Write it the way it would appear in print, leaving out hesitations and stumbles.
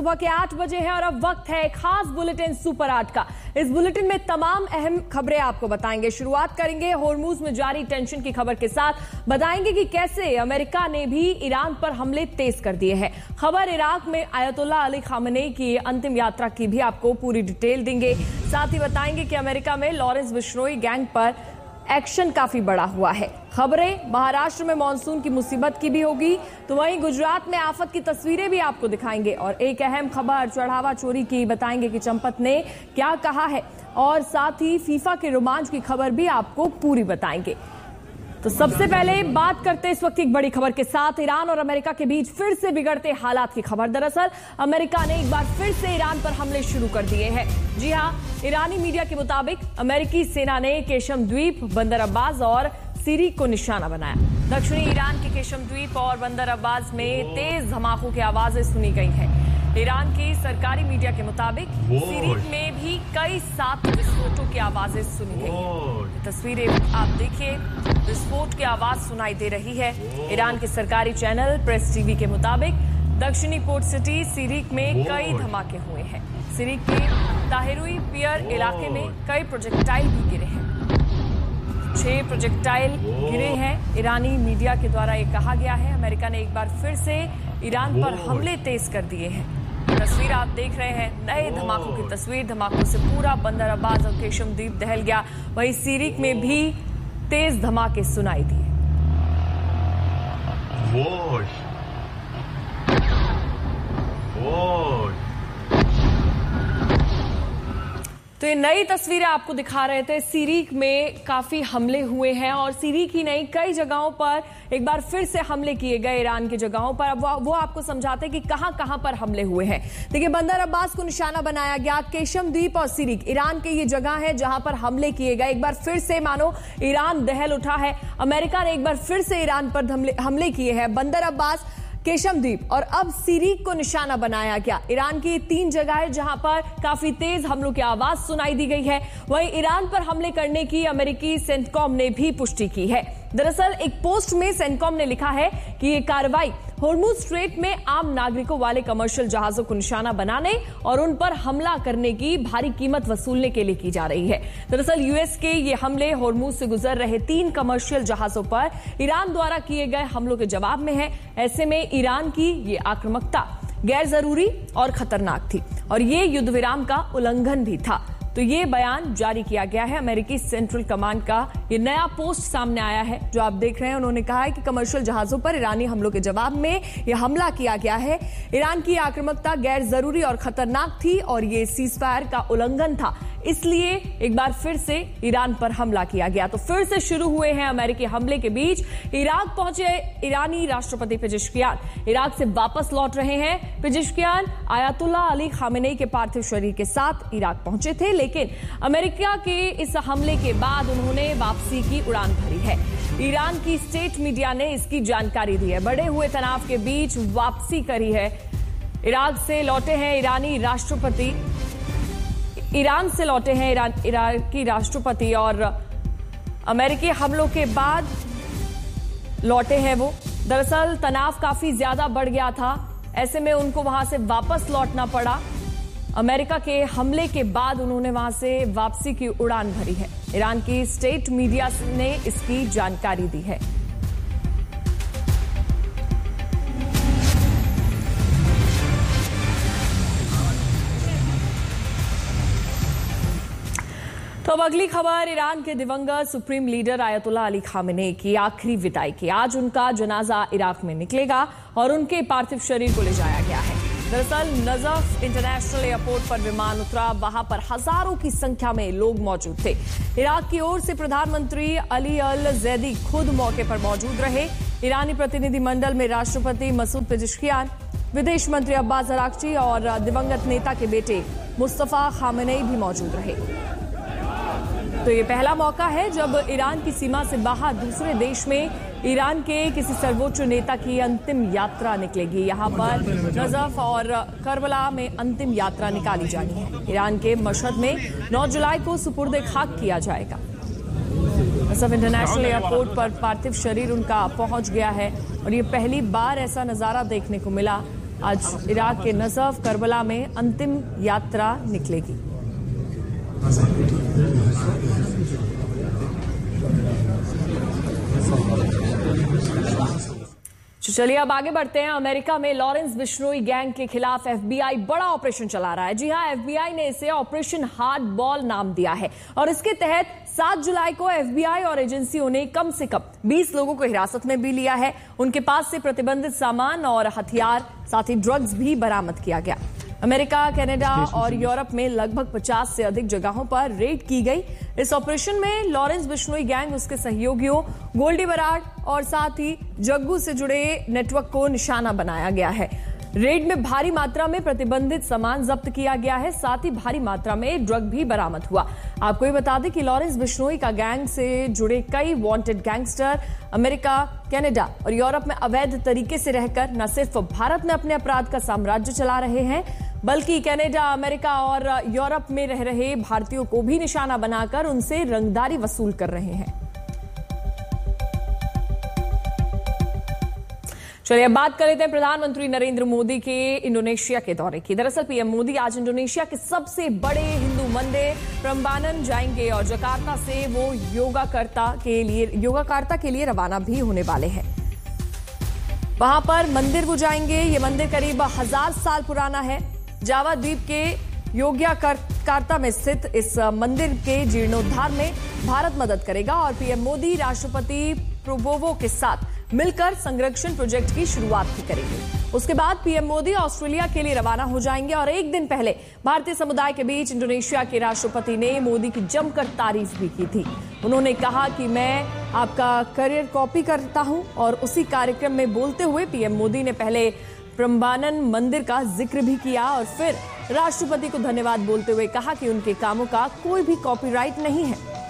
सुबह के 8 बजे है और अब वक्त है एक खास बुलेटिन सुपर 8 का। इस बुलेटिन में तमाम अहम खबरें आपको बताएंगे। शुरुआत करेंगे होर्मुज में जारी टेंशन की खबर के साथ। बताएंगे कि कैसे अमेरिका ने भी ईरान पर हमले तेज कर दिए हैं। खबर इराक में आयतुल्लाह अली खामेनेई की अंतिम यात्रा की भी आपको पूरी डिटेल देंगे। साथ ही बताएंगे कि अमेरिका में लॉरेंस बिश्नोई गैंग पर एक्शन काफी बड़ा हुआ है। खबरें महाराष्ट्र में मानसून की मुसीबत की भी होगी, तो वहीं गुजरात में आफत की तस्वीरें भी आपको दिखाएंगे। और एक अहम खबर चढ़ावा चोरी की बताएंगे कि चंपत ने क्या कहा है, और साथ ही फीफा के रोमांच की खबर भी आपको पूरी बताएंगे। तो सबसे पहले बात करते हैं इस वक्त एक बड़ी खबर के साथ। ईरान और अमेरिका के बीच फिर से बिगड़ते हालात की खबर। दरअसल अमेरिका ने एक बार फिर से ईरान पर हमले शुरू कर दिए हैं। जी हां, ईरानी मीडिया के मुताबिक अमेरिकी सेना ने केशम द्वीप, बंदर अब्बास और सिरिक को निशाना बनाया। दक्षिणी ईरान के केशम द्वीप और बंदर अब्बास में तेज धमाकों की आवाजें सुनी गई है। ईरान की सरकारी मीडिया के मुताबिक सिरिक में भी कई 7 विस्फोटों की आवाजें सुनी गई हैं। तस्वीरें आप देखिए, विस्फोट की आवाज सुनाई दे रही है। ईरान के सरकारी चैनल प्रेस टीवी के मुताबिक दक्षिणी पोर्ट सिटी सिरिक में कई धमाके हुए हैं। सिरिक के ताहिरुई पियर इलाके में कई प्रोजेक्टाइल भी गिरे हैं। 6 प्रोजेक्टाइल गिरे हैं। ईरानी मीडिया के द्वारा ये कहा गया है। अमेरिका ने एक बार फिर से ईरान पर हमले तेज कर दिए हैं। तस्वीर आप देख रहे हैं, नए धमाकों की तस्वीर। धमाकों से पूरा बंदर अब्बास और केशम द्वीप दहल गया। वहीं सिरिक में भी तेज धमाके सुनाई दिए। तो ये नई तस्वीरें आपको दिखा रहे थे। सिरिक में काफी हमले हुए हैं और सिरिक ही नहीं, कई जगहों पर एक बार फिर से हमले किए गए ईरान की जगहों पर। अब वो आपको समझाते हैं कि कहां कहां पर हमले हुए हैं। देखिए, बंदर अब्बास को निशाना बनाया गया। केशम द्वीप और सिरिक ईरान के ये जगह है जहां पर हमले किए गए। एक बार फिर से मानो ईरान दहल उठा है। अमेरिका ने एक बार फिर से ईरान पर हमले किए हैं। बंदर अब्बास, केशम द्वीप और अब सिरिक को निशाना बनाया गया। ईरान की 3 जगह है जहां पर काफी तेज हमलों की आवाज सुनाई दी गई है। वहीं ईरान पर हमले करने की अमेरिकी सेंटकॉम ने भी पुष्टि की है। दरअसल एक पोस्ट में सेंटकॉम ने लिखा है कि ये कार्रवाई होर्मुज स्ट्रेट में आम नागरिकों वाले कमर्शियल जहाजों को निशाना बनाने और उन पर हमला करने की भारी कीमत वसूलने के लिए की जा रही है। दरअसल यूएस के ये हमले होर्मुज से गुजर रहे 3 कमर्शियल जहाजों पर ईरान द्वारा किए गए हमलों के जवाब में है। ऐसे में ईरान की ये आक्रामकता गैर जरूरी और खतरनाक थी और ये युद्ध विराम का उल्लंघन भी था। तो ये बयान जारी किया गया है। अमेरिकी सेंट्रल कमांड का ये नया पोस्ट सामने आया है जो आप देख रहे हैं। उन्होंने कहा है कि कमर्शियल जहाजों पर ईरानी हमलों के जवाब में यह हमला किया गया है। ईरान की आक्रामकता गैर जरूरी और खतरनाक थी और ये सीजफायर का उल्लंघन था, इसलिए एक बार फिर से ईरान पर हमला किया गया। तो फिर से शुरू हुए हैं अमेरिकी हमले के बीच इराक पहुंचे ईरानी राष्ट्रपति पेजेश्कियान इराक से वापस लौट रहे हैं। पेजेश्कियान आयतुल्लाह अली खामेनेई के पार्थिव शरीर के साथ इराक पहुंचे थे, लेकिन अमेरिका के इस हमले के बाद उन्होंने वापसी की उड़ान भरी है। ईरान की स्टेट मीडिया ने इसकी जानकारी दी है। बढ़े हुए तनाव के बीच वापसी करी है। इराक से लौटे हैं ईरानी राष्ट्रपति, ईरान से लौटे हैं इराकी राष्ट्रपति और अमेरिकी हमलों के बाद लौटे हैं वो। दरअसल तनाव काफी ज्यादा बढ़ गया था, ऐसे में उनको वहां से वापस लौटना पड़ा। अमेरिका के हमले के बाद उन्होंने वहां से वापसी की उड़ान भरी है। ईरान की स्टेट मीडिया ने इसकी जानकारी दी है। तो अब अगली खबर ईरान के दिवंगत supreme leader Ayatollah Ali Khamenei की आखिरी विदाई की। आज उनका जनाजा इराक में निकलेगा और उनके पार्थिव शरीर को ले जाया गया है। दरअसल नजफ इंटरनेशनल एयरपोर्ट पर विमान उतरा, वहां पर हजारों की संख्या में लोग मौजूद थे। इराक की ओर से प्रधानमंत्री अली अल जैदी खुद मौके पर मौजूद रहे। ईरानी प्रतिनिधिमंडल में राष्ट्रपति मसूद पेजेश्कियान, विदेश मंत्री अब्बास अराक्ची और दिवंगत नेता के बेटे मुस्तफा खामेनेई भी मौजूद रहे। तो ये पहला मौका है जब ईरान की सीमा से बाहर दूसरे देश में ईरान के किसी सर्वोच्च नेता की अंतिम यात्रा निकलेगी। यहाँ पर नजफ और करबला में अंतिम यात्रा निकाली जानी है। ईरान के मशहद में 9 जुलाई को सुपुर्द खाक किया जाएगा। नजफ इंटरनेशनल एयरपोर्ट पर पार्थिव शरीर उनका पहुंच गया है और ये पहली बार ऐसा नजारा देखने को मिला आज इराक के नजफ करबला में अंतिम यात्रा निकलेगी। चलिए अब आगे बढ़ते हैं। अमेरिका में लॉरेंस बिश्नोई गैंग के खिलाफ एफबीआई बड़ा ऑपरेशन चला रहा है। जी हां, एफबीआई ने इसे ऑपरेशन हार्ड बॉल नाम दिया है और इसके तहत 7 जुलाई को एफबीआई और एजेंसियों ने कम से कम 20 लोगों को हिरासत में भी लिया है। उनके पास से प्रतिबंधित सामान और हथियार, साथ ही ड्रग्स भी बरामद किया गया। अमेरिका, कनाडा और यूरोप में लगभग 50 से अधिक जगहों पर रेड की गई। इस ऑपरेशन में लॉरेंस बिश्नोई गैंग, उसके सहयोगियों गोल्डी बराड और साथ ही जग्गू से जुड़े नेटवर्क को निशाना बनाया गया है। रेड में भारी मात्रा में प्रतिबंधित सामान जब्त किया गया है, साथ ही भारी मात्रा में ड्रग भी बरामद हुआ। आपको ये बता दें कि लॉरेंस बिश्नोई का गैंग से जुड़े कई वांटेड गैंगस्टर अमेरिका, कनाडा और यूरोप में अवैध तरीके से रहकर न सिर्फ भारत में अपने अपराध का साम्राज्य चला रहे हैं, बल्कि कनाडा, अमेरिका और यूरोप में रह रहे भारतीयों को भी निशाना बनाकर उनसे रंगदारी वसूल कर रहे हैं। चलिए अब बात कर लेते हैं प्रधानमंत्री नरेंद्र मोदी के इंडोनेशिया के दौरे की। दरअसल पीएम मोदी आज इंडोनेशिया के सबसे बड़े हिंदू मंदिर प्रम्बानन जाएंगे और जकार्ता से वो योगाकार्ता के लिए रवाना भी होने वाले हैं। वहां पर मंदिर वो जाएंगे। ये मंदिर करीब 1000 साल पुराना है। जावा द्वीप के योग्याकार्ता में स्थित इस मंदिर के जीर्णोद्धार में भारत मदद करेगा और पीएम मोदी राष्ट्रपति प्रोबोवो के साथ मिलकर संरक्षण प्रोजेक्ट की शुरुआत भी करेंगे। उसके बाद पीएम मोदी ऑस्ट्रेलिया के लिए रवाना हो जाएंगे और एक दिन पहले भारतीय समुदाय के बीच इंडोनेशिया के राष्ट्रपति ने मोदी की जमकर तारीफ भी की थी। उन्होंने कहा कि मैं आपका करियर कॉपी करता हूं और उसी कार्यक्रम में बोलते हुए पीएम मोदी ने पहले प्रम्बानन मंदिर का जिक्र भी किया और फिर राष्ट्रपति को धन्यवाद बोलते हुए कहा कि उनके कामों का कोई भी कॉपीराइट नहीं है।